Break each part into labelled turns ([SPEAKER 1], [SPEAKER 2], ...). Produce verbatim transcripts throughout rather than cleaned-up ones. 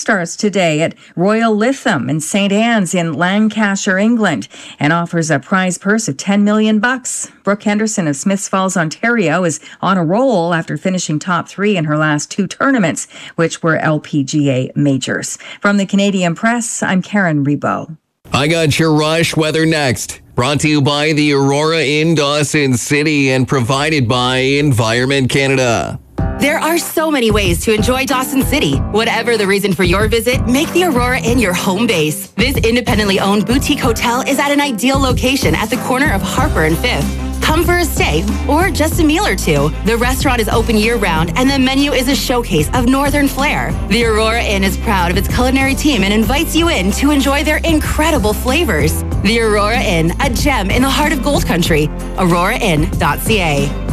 [SPEAKER 1] starts today at Royal Lytham in Saint Anne's in Lancashire, England, and offers a prize purse of ten million bucks. Brooke Henderson of Smiths Falls, Ontario, is on a roll after finishing top three in her last two tournaments, which were L P G A majors. From the Canadian Press, I'm Karen Rebo.
[SPEAKER 2] I got your Rush weather next. Brought to you by the Aurora in Dawson City and provided by Environment Canada.
[SPEAKER 3] There are so many ways to enjoy Dawson City. Whatever the reason for your visit, make the Aurora Inn your home base. This independently owned boutique hotel is at an ideal location at the corner of Harper and Fifth. Come for a stay or just a meal or two. The restaurant is open year-round and the menu is a showcase of Northern flair. The Aurora Inn is proud of its culinary team and invites you in to enjoy their incredible flavors. The Aurora Inn, a gem in the heart of Gold Country. aurora inn dot c a.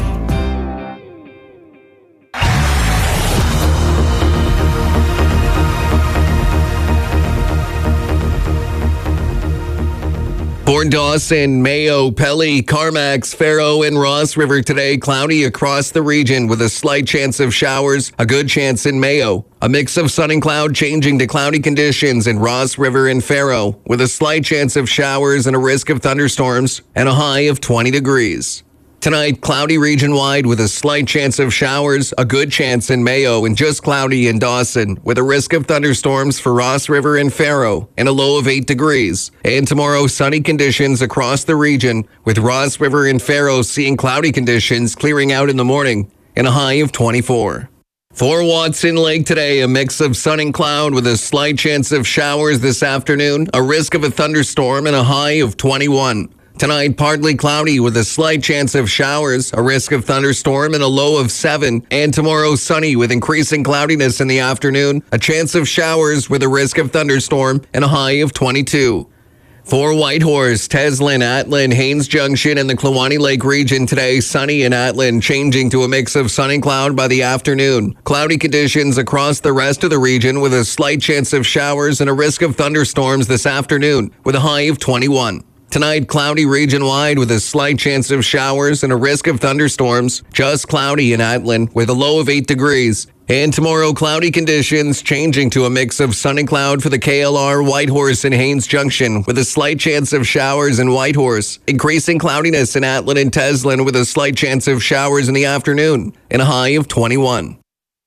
[SPEAKER 2] For Dawson, Mayo, Pelly, Carmacks, Faro, and Ross River today, cloudy across the region with a slight chance of showers, a good chance in Mayo. A mix of sun and cloud changing to cloudy conditions in Ross River and Faro with a slight chance of showers and a risk of thunderstorms and a high of twenty degrees. Tonight, cloudy region-wide with a slight chance of showers, a good chance in Mayo, and just cloudy in Dawson, with a risk of thunderstorms for Ross River and Faro, and a low of eight degrees. And tomorrow, sunny conditions across the region, with Ross River and Faro seeing cloudy conditions clearing out in the morning, and a high of twenty-four. For Watson Lake today, a mix of sun and cloud with a slight chance of showers this afternoon, a risk of a thunderstorm, and a high of twenty-one. Tonight, partly cloudy with a slight chance of showers, a risk of thunderstorm, and a low of seven. And tomorrow, sunny with increasing cloudiness in the afternoon, a chance of showers with a risk of thunderstorm, and a high of twenty-two. For Whitehorse, Teslin, Atlin, Haines Junction, and the Kluane Lake region today, sunny in Atlin, changing to a mix of sun and cloud by the afternoon. Cloudy conditions across the rest of the region with a slight chance of showers and a risk of thunderstorms this afternoon, with a high of twenty-one. Tonight, cloudy region-wide with a slight chance of showers and a risk of thunderstorms. Just cloudy in Atlin with a low of eight degrees. And tomorrow, cloudy conditions changing to a mix of sun and cloud for the K L R, Whitehorse, and Haines Junction with a slight chance of showers in Whitehorse. Increasing cloudiness in Atlin and Teslin with a slight chance of showers in the afternoon and a high of twenty-one.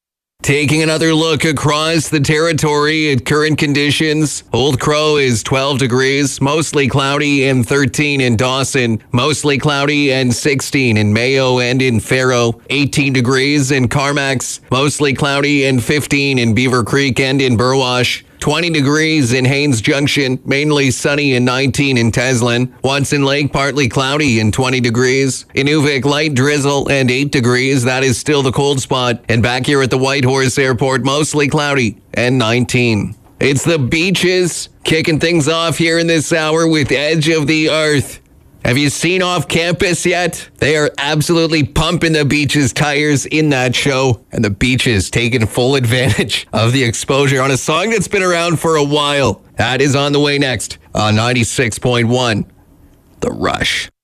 [SPEAKER 2] Taking another look across the territory at current conditions, Old Crow is twelve degrees, mostly cloudy, and thirteen in Dawson, mostly cloudy, and sixteen in Mayo and in Faro, eighteen degrees in Carmacks, mostly cloudy, and fifteen in Beaver Creek and in Burwash. twenty degrees in Haines Junction, mainly sunny, and nineteen in Teslin. Watson Lake, partly cloudy and twenty degrees. Inuvik, light drizzle and eight degrees. That is still the cold spot. And back here at the Whitehorse Airport, mostly cloudy and nineteen. It's the Beaches kicking things off here in this hour with Edge of the Earth. Have you seen Off Campus yet? They are absolutely pumping the Beaches tires in that show, and the Beaches taking full advantage of the exposure on a song that's been around for a while. That is on the way next on ninety-six point one, The Rush.